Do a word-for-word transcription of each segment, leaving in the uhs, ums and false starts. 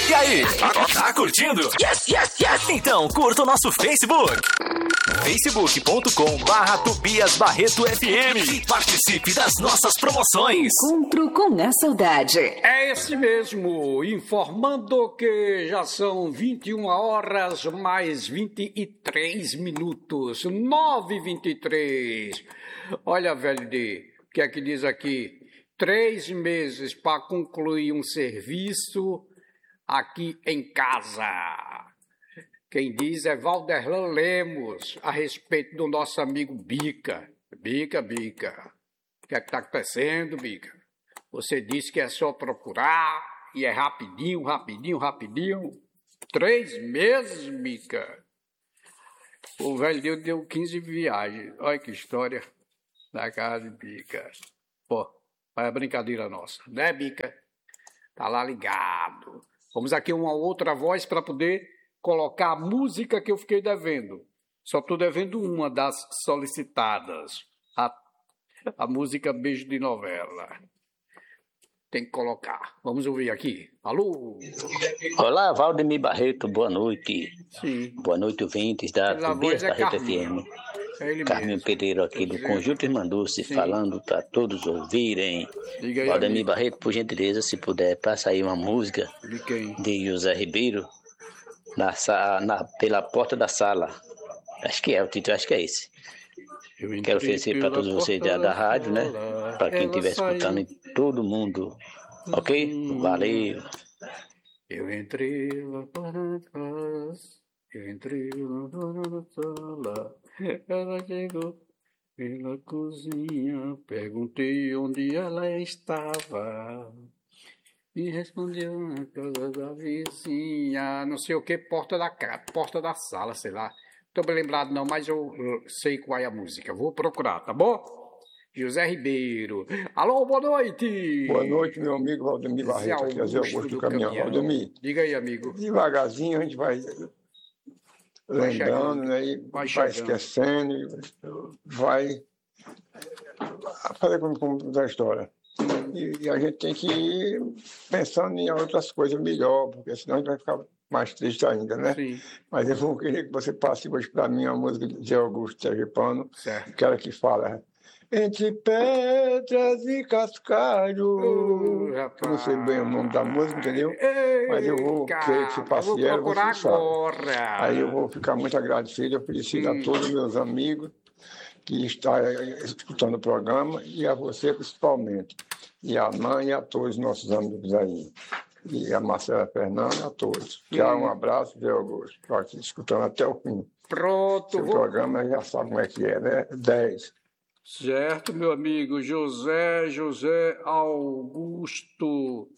E aí, tá, tá curtindo? Yes, yes, yes! Então curta o nosso Facebook. facebook ponto com barra Tobias Barreto F M e participe das nossas promoções. Encontro com a saudade. É esse mesmo, informando que já são vinte e uma horas mais vinte e três minutos, nove e vinte e três. Olha, velho D, o que é que diz aqui? Três meses para concluir um serviço aqui em casa. Quem diz é Valderlan Lemos, a respeito do nosso amigo Bica. Bica, Bica. O que é que está acontecendo, Bica? Você disse que é só procurar e é rapidinho, rapidinho, rapidinho. Três meses, Bica. O velho deu, deu quinze viagens. Olha que história da casa de Bica. Pô, é brincadeira nossa, né, Bica? Tá lá ligado. Vamos aqui uma outra voz para poder colocar a música que eu fiquei devendo. Só estou devendo uma das solicitadas. A, a música Beijo de Novela. Tem que colocar. Vamos ouvir aqui. Alô? Olá, Valdemir Barreto, boa noite. Sim. Boa noite, ouvintes da Pela Tobias voz é Barreto Carminho. F M. É ele Carminho mesmo. Pedreiro aqui do Conjunto Irmanduce, falando para todos ouvirem. Diga aí, Valdemir amigo. Barreto, por gentileza, se puder, passa aí uma música De quem? de José Ribeiro na, sa- na, pela porta da sala. Acho que é, o título acho que é esse. Eu entrei Quero oferecer para pela todos vocês porta da, da rádio, né? sala, Para quem ela estiver saiu. escutando, e todo mundo. Ok? Hum. Valeu. Eu entrei lá para trás, eu entrei lá para a sala, ela chegou pela cozinha, perguntei onde ela estava e respondeu na casa da vizinha, não sei o que, porta da casa, porta da sala, sei lá. Não estou bem lembrado não, mas eu eu sei qual é a música, vou procurar, tá bom? José Ribeiro. Alô, boa noite. Boa noite, meu amigo Valdemir Zé Barreto, aqui é Zé Augusto do Caminhão. Valdemir, Diga aí, amigo. devagarzinho a gente vai Vai lembrando, chegando. né, e Vai vai, chegando. esquecendo, e vai fazer como, como da história. E, e a gente tem que ir pensando em outras coisas melhor, porque senão a gente vai ficar mais triste ainda, né? Sim, Mas eu vou querer que você passe hoje para mim uma música de Zé Augusto Sergipano, certo. aquela que fala entre pedras e cascalho. Ô, Eu não sei bem o nome da música, entendeu? Ei, Mas eu vou cara, querer que você passe eu vou ela, procurar você sabe. agora. Aí eu vou ficar muito agradecido, oferecido Hum. a todos os meus amigos que estão escutando o programa e a você principalmente. E a mãe e a todos os nossos amigos aí. E a Marcela Fernanda, a todos. Tchau, Hum. um abraço, Zé Augusto. Estou aqui escutando até o fim. Pronto, Seu vou... programa já sabe como é que é, né? dez. Certo, meu amigo José, José Augusto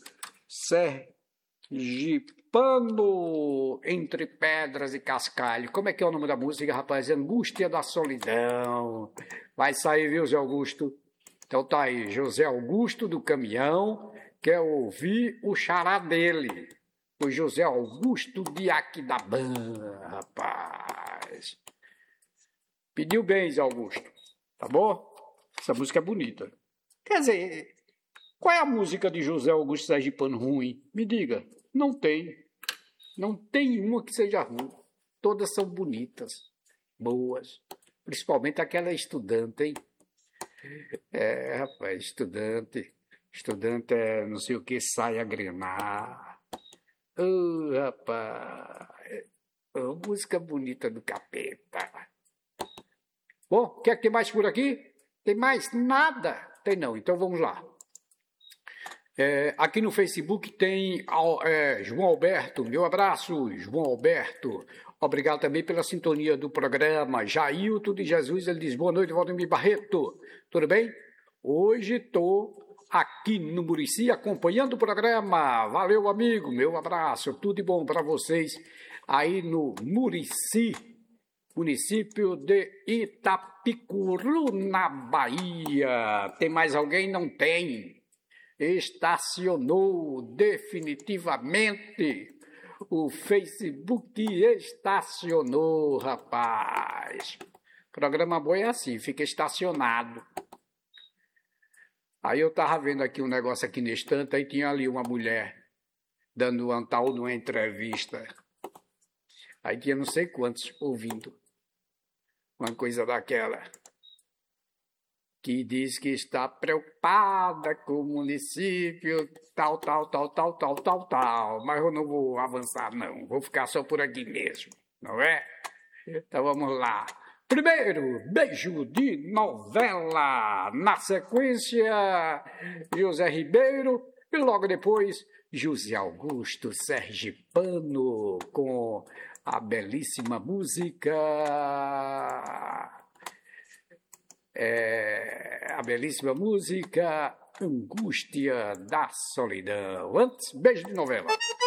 Sergipano, entre pedras e cascalho. Como é que é o nome da música, rapaz? Angústia da Solidão. Vai sair, viu, Zé Augusto? Então tá aí, José Augusto do Caminhão, quer ouvir o xará dele. O José Augusto de Aquidabã, rapaz. Pediu bem, Zé Augusto. Tá bom? Essa música é bonita. Quer dizer, qual é a música de José Augusto Sergipano ruim? Me diga. Não tem. Não tem uma que seja ruim. Todas são bonitas, boas. Principalmente aquela estudante, hein? É, rapaz, estudante. Estudante é não sei o que, sai a grenar. Ô, rapaz. Ô, música bonita do capeta. Bom, o que é que tem mais por aqui? Tem mais? Nada. Tem não. Então vamos lá. É, aqui no Facebook tem é, João Alberto. Meu abraço, João Alberto. Obrigado também pela sintonia do programa. Jailton de Jesus, ele diz, boa noite, Valdemir Barreto. Tudo bem? Hoje estou aqui no Murici acompanhando o programa. Valeu, amigo. Meu abraço. Tudo de bom para vocês aí no Murici, município de Itapicuru, na Bahia. Tem mais alguém? Não tem. Estacionou definitivamente. O Facebook estacionou, rapaz. Programa bom é assim, fica estacionado. Aí eu tava vendo aqui um negócio aqui na estante, aí tinha ali uma mulher dando um tal de uma entrevista. Aí tinha não sei quantos ouvindo. Uma coisa daquela. Que diz que está preocupada com o município, tal, tal, tal, tal, tal, tal, tal. Mas eu não vou avançar, não. Vou ficar só por aqui mesmo, não é? Então vamos lá. Primeiro, beijo de novela. Na sequência, José Ribeiro. E logo depois, José Augusto Sergipano, com a belíssima música... É, a belíssima música Angústia da Solidão. Antes, beijo de novela.